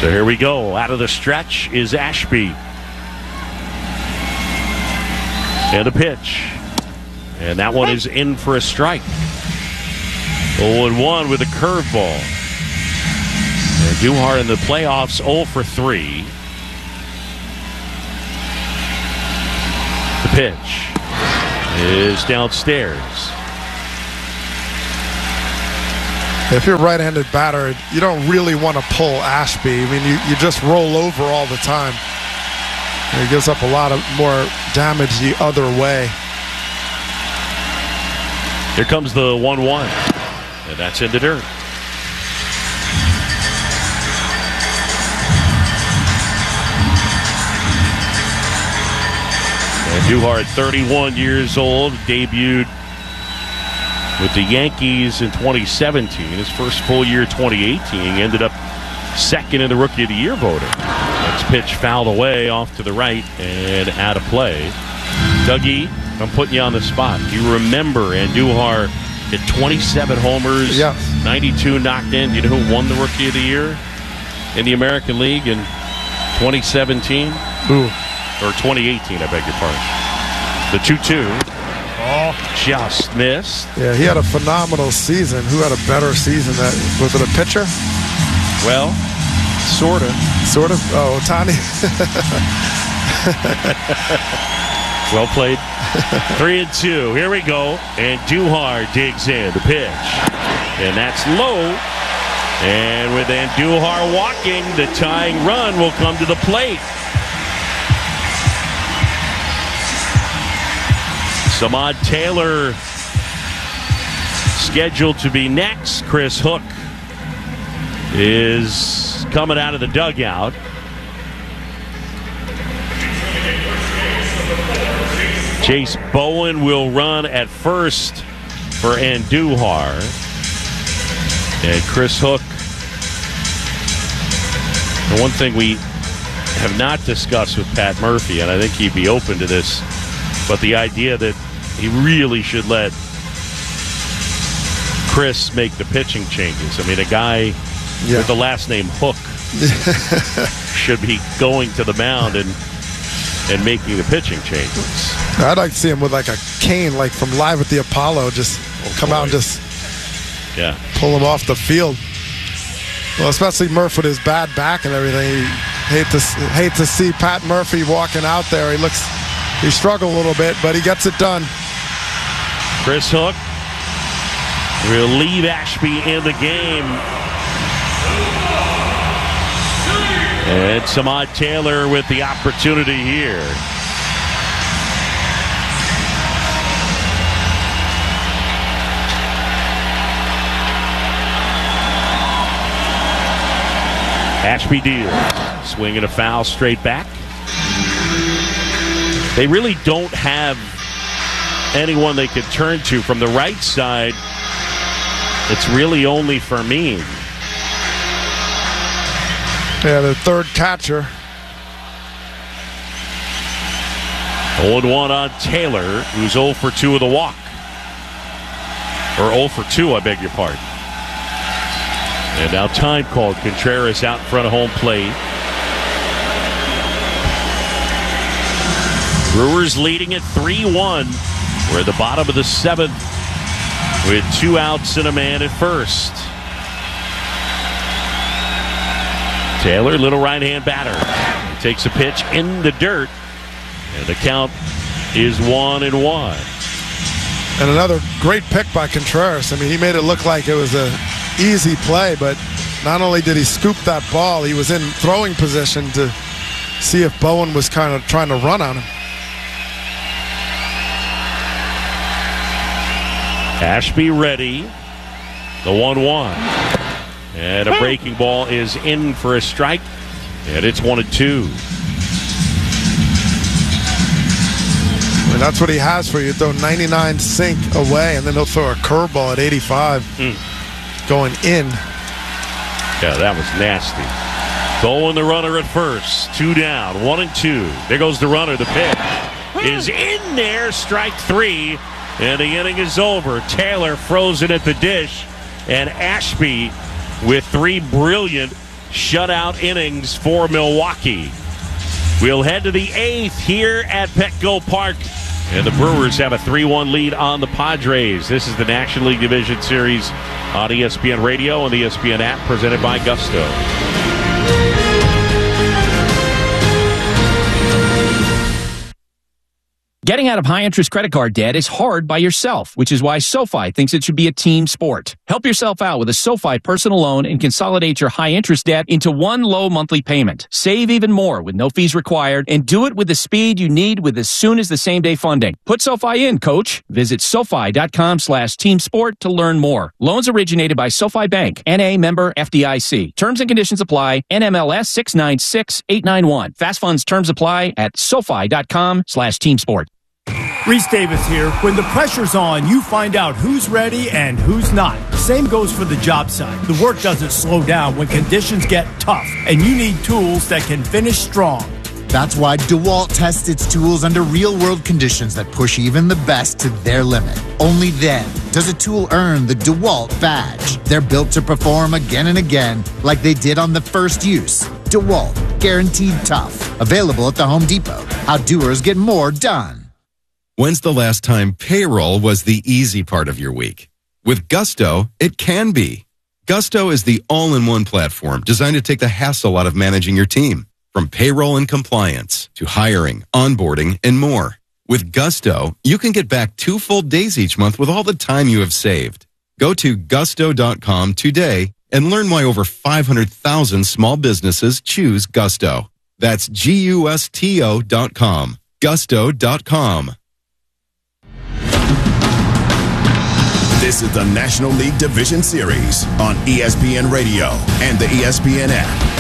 So here we go. Out of the stretch is Ashby. And a pitch. And that one is in for a strike. 0-1 with a curveball. And Duhar in the playoffs 0 for 3. The pitch is downstairs. If you're a right-handed batter, you don't really want to pull Ashby. I mean, you just roll over all the time. And it gives up a lot of more damage the other way. Here comes the 1-1. And that's in the dirt. And Duhar at 31 years old, debuted with the Yankees in 2017. His first full year 2018. He ended up second in the Rookie of the Year voting. Next pitch fouled away off to the right and out of play. Dougie, I'm putting you on the spot. Do you remember Andujar hit 27 homers, 92 knocked in? Do you know who won the Rookie of the Year in the American League in 2017? Who? Or 2018, I beg your pardon. The 2-2. Oh, just missed. Yeah, he had a phenomenal season. Who had a better season? Was it a pitcher? Well, sort of. Sort of? Oh, Ohtani. Well played. 3-2. Here we go. And Duhar digs in the pitch. And that's low. And with Andujar walking, the tying run will come to the plate. Samad Taylor scheduled to be next. Chris Hook is coming out of the dugout. Chase Bowen will run at first for Andujar. And Chris Hook. The one thing we have not discussed with Pat Murphy, and I think he'd be open to this, but the idea that he really should let Chris make the pitching changes. I mean, a guy with the last name Hook should be going to the mound and making the pitching changes. I'd like to see him with like a cane, like from Live at the Apollo, just out and just pull him off the field. Well, especially Murph with his bad back and everything. Hate to see Pat Murphy walking out there. He struggled a little bit, but he gets it done. Chris Hook will leave Ashby in the game. And Samad Taylor with the opportunity here. Ashby deals. Swinging a foul straight back. They really don't have anyone they could turn to from the right side. It's really only Fermin. Yeah, the third catcher. 0-1 on Taylor, who's 0 for 2 with a walk. Or 0 for 2, I beg your pardon. And now time called. Contreras out in front of home plate. Brewers leading at 3-1. We're at the bottom of the 7th with 2 outs and a man at first. Taylor, little right-hand batter. He takes a pitch in the dirt. And the count is 1-1. And another great pick by Contreras. I mean, he made it look like it was an easy play, but not only did he scoop that ball, he was in throwing position to see if Bowen was kind of trying to run on him. Ashby ready. The 1-1. And a breaking ball is in for a strike. And it's 1-2. And that's what he has for you. Throw 99 sink away, and then he'll throw a curveball at 85 going in. Yeah, that was nasty. Bowen the runner at first. 2 down. 1-2. There goes the runner. The pitch is in there. Strike 3. And the inning is over. Taylor frozen at the dish. And Ashby with 3 brilliant shutout innings for Milwaukee. We'll head to the 8th here at Petco Park. And the Brewers have a 3-1 lead on the Padres. This is the National League Division Series on ESPN Radio and the ESPN app, presented by Gusto. Getting out of high-interest credit card debt is hard by yourself, which is why SoFi thinks it should be a team sport. Help yourself out with a SoFi personal loan and consolidate your high-interest debt into one low monthly payment. Save even more with no fees required, and do it with the speed you need with as soon as the same-day funding. Put SoFi in, coach. Visit SoFi.com/teamsport to learn more. Loans originated by SoFi Bank, N.A. member FDIC. Terms and conditions apply. NMLS 696891. Fast funds terms apply at SoFi.com/teamsport. Reese Davis here. When the pressure's on, you find out who's ready and who's not. Same goes for the job site. The work doesn't slow down when conditions get tough, and you need tools that can finish strong. That's why DeWalt tests its tools under real-world conditions that push even the best to their limit. Only then does a tool earn the DeWalt badge. They're built to perform again and again, like they did on the first use. DeWalt, guaranteed tough. Available at the Home Depot. How doers get more done. When's the last time payroll was the easy part of your week? With Gusto, it can be. Gusto is the all-in-one platform designed to take the hassle out of managing your team. From payroll and compliance to hiring, onboarding, and more. With Gusto, you can get back 2 full days each month with all the time you have saved. Go to gusto.com today and learn why over 500,000 small businesses choose Gusto. That's GUSTO.com. Gusto.com. This is the National League Division Series on ESPN Radio and the ESPN app.